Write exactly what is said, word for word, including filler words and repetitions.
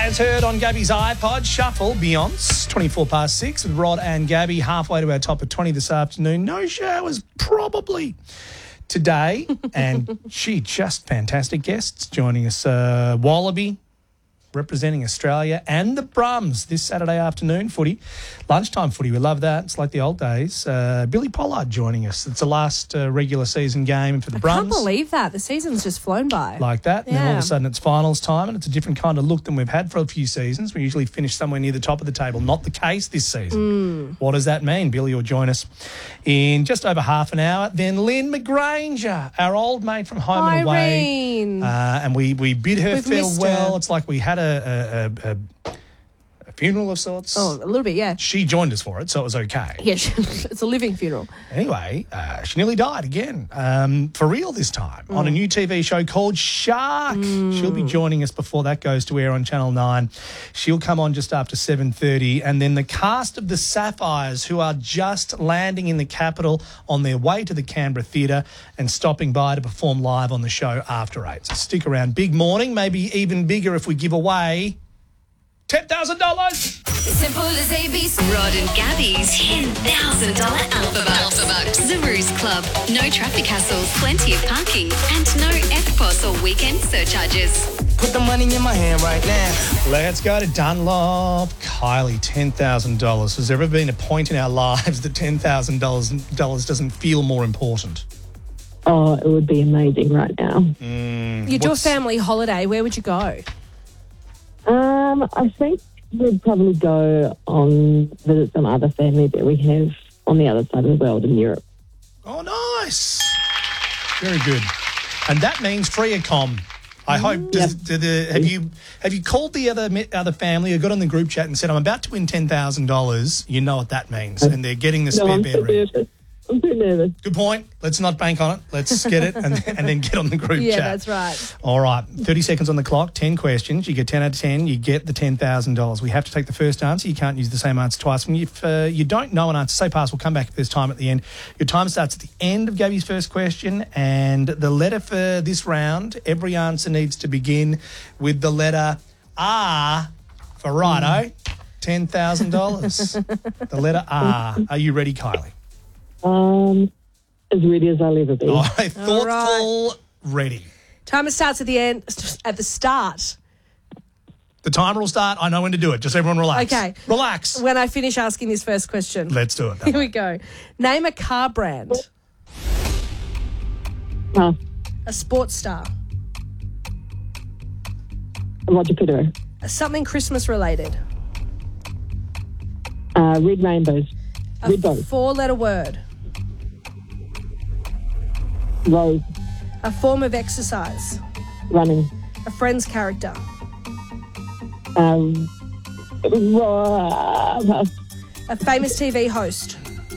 As heard on Gabby's iPod, Shuffle, Beyonce, twenty-four past six with Rod and Gabby, halfway to our top of twenty this afternoon. No showers, probably, today. And she, just fantastic guests joining us. Uh, Wallaby, representing Australia, and the Brums this Saturday afternoon footy. Lunchtime footy, we love that. It's like the old days. Uh, Billy Pollard joining us. It's the last uh, regular season game for the I Brums. I can't believe that. The season's just flown by. Like that. And then all of Yeah. a sudden it's finals time, and it's a different kind of look than we've had for a few seasons. We usually finish somewhere near the top of the table. Not the case this season. Mm. What does that mean? Billy will join us in just over half an hour. Then Lynn McGranger, our old mate from Home and Away. Irene. Uh, and we, we bid her We've missed farewell. her. It's like we had a, a, a, a a funeral of sorts. Oh, a little bit, yeah. She joined us for it, so it was okay. Yeah, it's a living funeral. Anyway, uh, she nearly died again, um, for real this time, mm. on a new T V show called Shark. Mm. She'll be joining us before that goes to air on Channel nine. She'll come on just after seven thirty. And then the cast of the Sapphires, who are just landing in the capital on their way to the Canberra Theatre and stopping by to perform live on the show after eight. So stick around. Big morning, maybe even bigger if we give away ten thousand dollars. Simple as A B C. Rod and Gabby's ten thousand dollars Alpha Bucks. Alpha Bucks. The Ruse Club. No traffic hassles, plenty of parking, and no F P O S or weekend surcharges. Put the money in my hand right now. Let's go to Dunlop. Kylie, ten thousand dollars. Has there ever been a point in our lives that ten thousand dollars doesn't feel more important? Oh, it would be amazing right now. Mm, You'd do a what's- family holiday. Where would you go? Um, I think we'd probably go on visit some other family that we have on the other side of the world in Europe. Oh, nice. Very good. And that means free accom. I hope. Does, do the, have you have you called the other other family or got on the group chat and said, I'm about to win ten thousand dollars? You know what that means. And they're getting the spare No, I'm bear too ready. nervous. I'm too nervous. Good point. Let's not bank on it. Let's get it and, and then get on the group Yeah, chat. that's right. All right. thirty seconds on the clock, ten questions. You get ten out of ten. You get the ten thousand dollars. We have to take the first answer. You can't use the same answer twice. And if uh, you don't know an answer, say pass. We'll come back if there's time at the end. Your time starts at the end of Gabby's first question. And the letter for this round, every answer needs to begin with the letter R for righto. ten thousand dollars. The letter R. Are you ready, Kylie? Um, as ready as I'll ever be. All right. Thoughtful, right. ready. Timer starts at the end, at the start. The timer will start. I know when to do it. Just everyone relax. Okay. Relax. When I finish asking this first question. Let's do it. Here we go. Name a car brand. Uh, A sports star. Roger Federer. A something Christmas related. Uh, red rainbows. A Red bows. four-letter word. Rose. A form of exercise. Running. A friend's character. Um, ro- A famous T V host.